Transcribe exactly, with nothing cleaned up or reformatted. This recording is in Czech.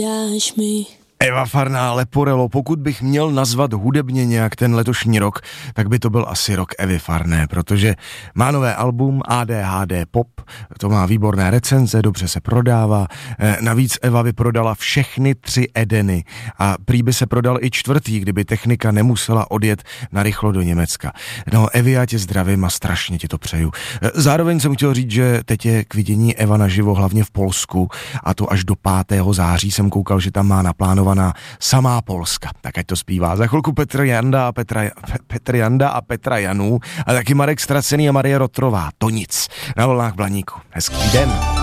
Dáš mi. Eva Farná, Leporello, pokud bych měl nazvat hudebně nějak ten letošní rok, tak by to byl asi rok Evy Farné, protože má nové album A D H D Pop, to má výborné recenze, dobře se prodává, navíc Eva vyprodala všechny tři Edeny a prý by se prodal i čtvrtý, kdyby technika nemusela odjet narychlo do Německa. No Evi, já tě zdravím a strašně ti to přeju. Zároveň jsem chtěl říct, že teď je k vidění Eva naživo hlavně v Polsku a to až do pátého září jsem koukal, že tam má naplánovat na samá Polska. Tak ať to zpívá. Za chvilku Petr Janda a Petra, Petr Janda a Petra Janů a taky Marek Stracený a Marie Rotrová. To nic. Na vlnách Blaníku. Hezký den.